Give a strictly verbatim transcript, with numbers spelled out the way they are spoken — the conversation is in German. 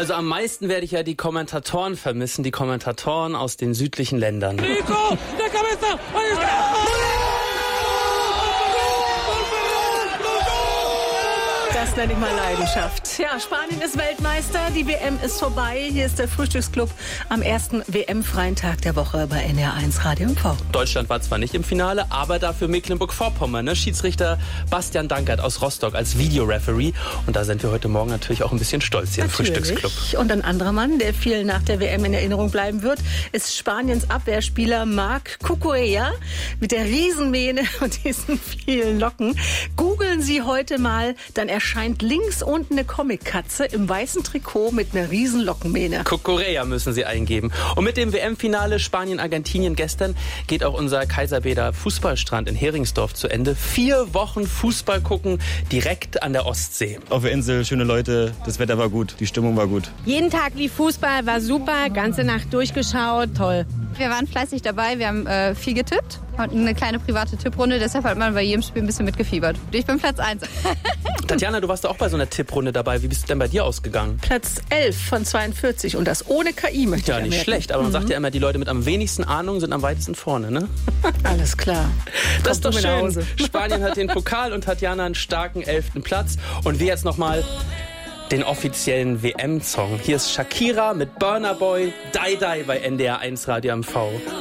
Also am meisten werde ich ja die Kommentatoren vermissen, die Kommentatoren aus den südlichen Ländern. Nico, der Cabeza, ahí está. Das nenne ich mal Leidenschaft. Ja, Spanien ist Weltmeister, die W M ist vorbei. Hier ist der Frühstücksclub am ersten W M-freien Tag der Woche bei N D R eins Radio M V. Deutschland war zwar nicht im Finale, aber dafür Mecklenburg-Vorpommern. Ne? Schiedsrichter Bastian Dankert aus Rostock als Videoreferee. Und da sind wir heute Morgen natürlich auch ein bisschen stolz hier Natürlich. im Frühstücksclub. Und ein anderer Mann, der viel nach der W M in Erinnerung bleiben wird, ist Spaniens Abwehrspieler Marc Cucurella mit der Riesenmähne und diesen vielen Locken. Googeln Sie heute mal, dann erscheint links unten eine Comic-Katze im weißen Trikot mit einer riesen Lockenmähne. Cucurella müssen Sie eingeben. Und mit dem W M-Finale Spanien-Argentinien gestern geht auch unser Kaiserbäder Fußballstrand in Heringsdorf zu Ende. Vier Wochen Fußball gucken, direkt an der Ostsee. Auf der Insel, schöne Leute, das Wetter war gut, die Stimmung war gut. Jeden Tag lief Fußball, war super, ganze Nacht durchgeschaut, toll. Wir waren fleißig dabei, wir haben äh, viel getippt und eine kleine private Tipprunde, deshalb hat man bei jedem Spiel ein bisschen mitgefiebert. Ich bin Platz eins. Tatjana, du warst auch bei so einer Tipprunde dabei. Wie bist du denn bei dir ausgegangen? Platz elf von zweiundvierzig und das ohne K I, möchte ich Ja, nicht anmerken. schlecht, aber man Mhm. sagt ja immer, die Leute mit am wenigsten Ahnung sind am weitesten vorne, ne? Alles klar. Das ist doch Kommst du mit nach schön. Hause? Spanien hat den Pokal und Tatjana einen starken elften Platz. Und wir jetzt nochmal den offiziellen W M-Song. Hier ist Shakira mit Burna Boy, Die Die bei N D R eins Radio M V.